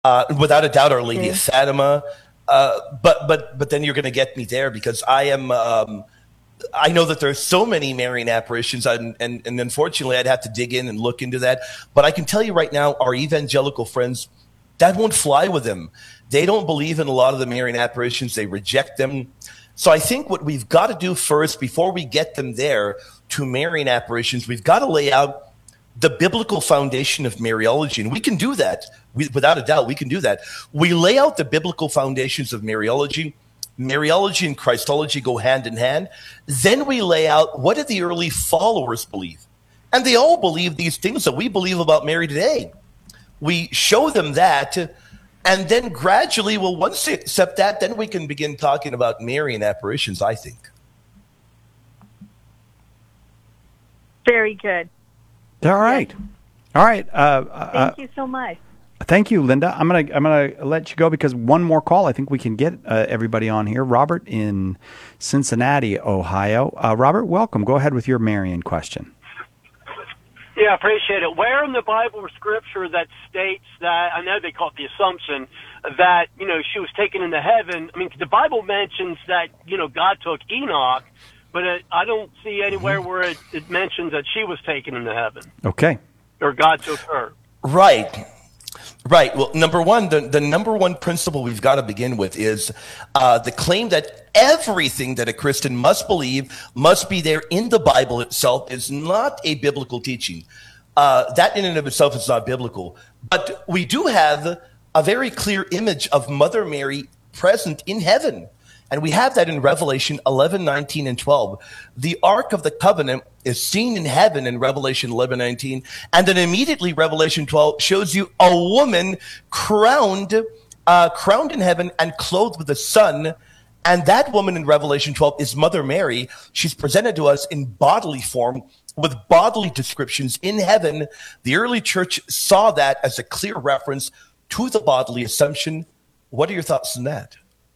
Without a doubt, Our Lady of Fatima. But then you're going to get me there because I am. I know that there's so many Marian apparitions, and unfortunately, I'd have to dig in and look into that. But I can tell you right now, our evangelical friends, that won't fly with them. They don't believe in a lot of the Marian apparitions. They reject them. So I think what we've got to do first, before we get them there to Marian apparitions, we've got to lay out the biblical foundation of Mariology. And we can do that. Without a doubt, we can do that. We lay out the biblical foundations of Mariology. Mariology and Christology go hand in hand. Then we lay out, what did the early followers believe? And they all believe these things that we believe about Mary today. We show them that, and then gradually, well, once they accept that, then we can begin talking about Marian apparitions, I think. Very good. All right. All right. Thank you so much. Thank you, Linda. I'm gonna let you go because one more call. I think we can get everybody on here. Robert in Cincinnati, Ohio. Robert, welcome. Go ahead with your Marian question. Yeah, I appreciate it. Where in the Bible or Scripture that states that, I know they call it the assumption, that, she was taken into heaven? I mean, the Bible mentions that, God took Enoch, but I don't see anywhere where it mentions that she was taken into heaven. Okay. Or God took her. Right. Well, number one, the number one principle we've got to begin with is the claim that everything that a Christian must believe must be there in the Bible itself is not a biblical teaching. That in and of itself is not biblical. But we do have a very clear image of Mother Mary present in heaven. And we have that in Revelation 11, 19, and 12. The Ark of the Covenant is seen in heaven in Revelation 11, 19. And then immediately Revelation 12 shows you a woman crowned in heaven and clothed with the sun. And that woman in Revelation 12 is Mother Mary. She's presented to us in bodily form with bodily descriptions in heaven. The early church saw that as a clear reference to the bodily assumption. What are your thoughts on that?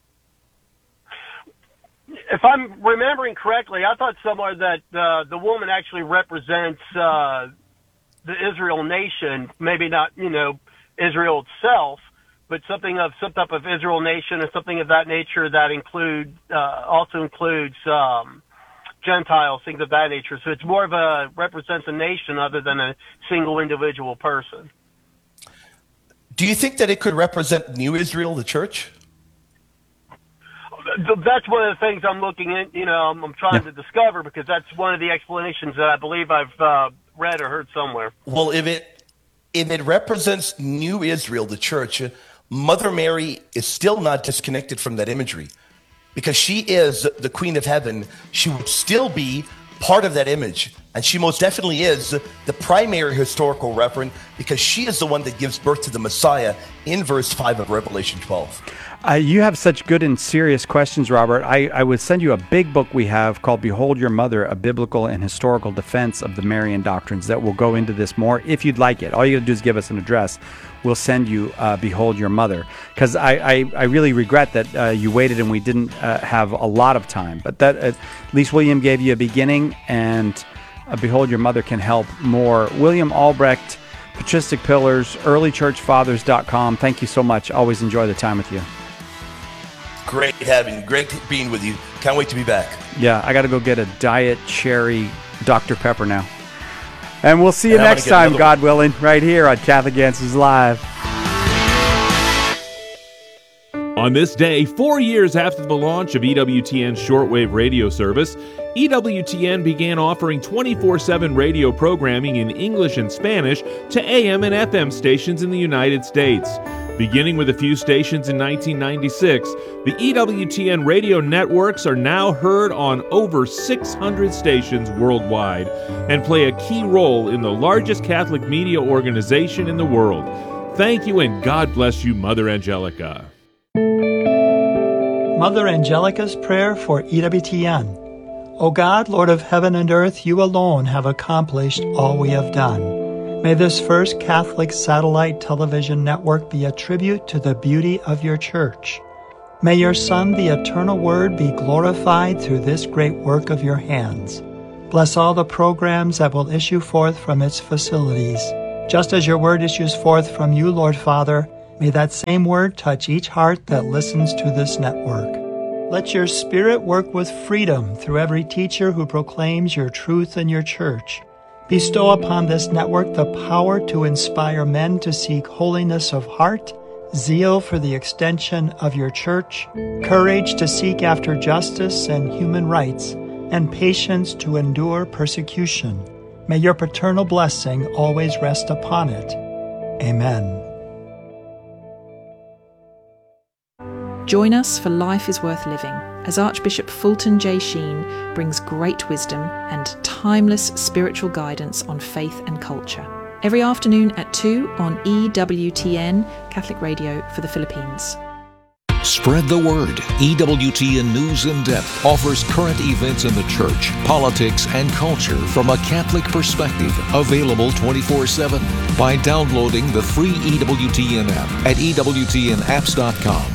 If I'm remembering correctly, I thought somewhere that the woman actually represents the Israel nation, maybe not, Israel itself, but some type of Israel nation or something of that nature that also includes Gentiles, things of that nature. So it's more of represents a nation other than a single individual person. Do you think that it could represent New Israel, the church? That's one of the things I'm looking at, I'm trying to discover, because that's one of the explanations that I believe I've read or heard somewhere. Well, if it represents New Israel, the church, Mother Mary is still not disconnected from that imagery, because she is the Queen of Heaven. She would still be part of that image, and she most definitely is the primary historical referent, because she is the one that gives birth to the Messiah in verse 5 of Revelation 12. You have such good and serious questions, Robert. I would send you a big book we have called Behold Your Mother, A Biblical and Historical Defense of the Marian Doctrines that will go into this more if you'd like it. All you got to do is give us an address. We'll send you Behold Your Mother. Because I really regret that you waited and we didn't have a lot of time. But that at least William gave you a beginning, and Behold Your Mother can help more. William Albrecht, Patristic Pillars, earlychurchfathers.com. Thank you so much. Always enjoy the time with you. Great being with you. Can't wait to be back. Yeah, I got to go get a Diet Cherry Dr. Pepper now. And we'll see you next time, God willing, right here on Catholic Answers Live. On this day, 4 years after the launch of EWTN's shortwave radio service, EWTN began offering 24/7 radio programming in English and Spanish to AM and FM stations in the United States. Beginning with a few stations in 1996, the EWTN radio networks are now heard on over 600 stations worldwide and play a key role in the largest Catholic media organization in the world. Thank you, and God bless you, Mother Angelica. Mother Angelica's prayer for EWTN. O God, Lord of heaven and earth, you alone have accomplished all we have done. May this first Catholic satellite television network be a tribute to the beauty of your church. May your Son, the eternal Word, be glorified through this great work of your hands. Bless all the programs that will issue forth from its facilities, just as your word issues forth from you, Lord Father, May that same word touch each heart that listens to this network. Let your Spirit work with freedom through every teacher who proclaims your truth in your church. Bestow upon this network the power to inspire men to seek holiness of heart, zeal for the extension of your church, courage to seek after justice and human rights, and patience to endure persecution. May your paternal blessing always rest upon it. Amen. Join us for Life is Worth Living as Archbishop Fulton J. Sheen brings great wisdom and timeless spiritual guidance on faith and culture. Every afternoon at 2 on EWTN, Catholic Radio for the Philippines. Spread the word. EWTN News in Depth offers current events in the church, politics, and culture from a Catholic perspective. Available 24/7 by downloading the free EWTN app at EWTNapps.com.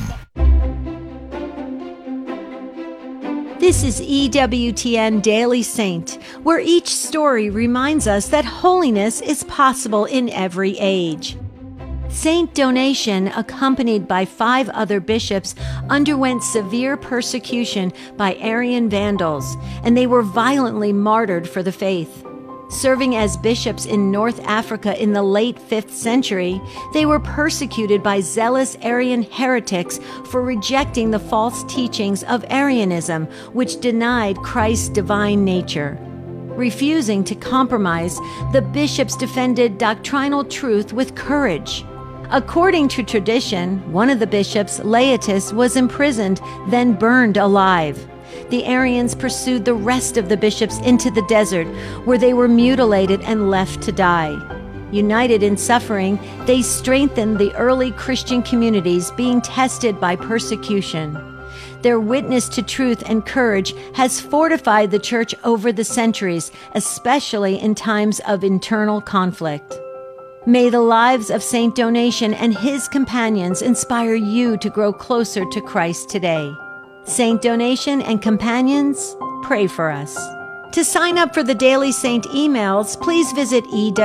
This is EWTN Daily Saint, where each story reminds us that holiness is possible in every age. Saint Donation, accompanied by 5 other bishops, underwent severe persecution by Arian vandals, and they were violently martyred for the faith. Serving as bishops in North Africa in the late 5th century, they were persecuted by zealous Arian heretics for rejecting the false teachings of Arianism, which denied Christ's divine nature. Refusing to compromise, the bishops defended doctrinal truth with courage. According to tradition, one of the bishops, Laetus, was imprisoned, then burned alive. The Arians pursued the rest of the bishops into the desert, where they were mutilated and left to die. United in suffering, they strengthened the early Christian communities being tested by persecution. Their witness to truth and courage has fortified the Church over the centuries, especially in times of internal conflict. May the lives of Saint Donation and his companions inspire you to grow closer to Christ today. Saint Donation and companions, pray for us. To sign up for the Daily Saint emails, please visit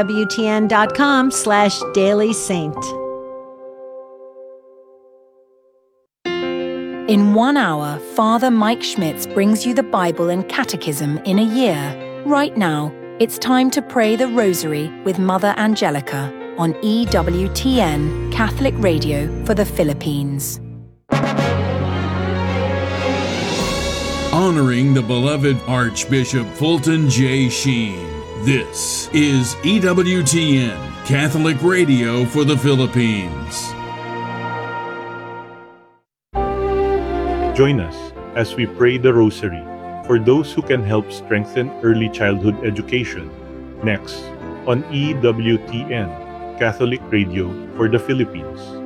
EWTN.com/dailysaint. In 1 hour, Father Mike Schmitz brings you the Bible and Catechism in a year. Right now, it's time to pray the Rosary with Mother Angelica on EWTN, Catholic Radio for the Philippines. Honoring the beloved Archbishop Fulton J. Sheen. This is EWTN, Catholic Radio for the Philippines. Join us as we pray the Rosary for those who can help strengthen early childhood education. Next, on EWTN, Catholic Radio for the Philippines.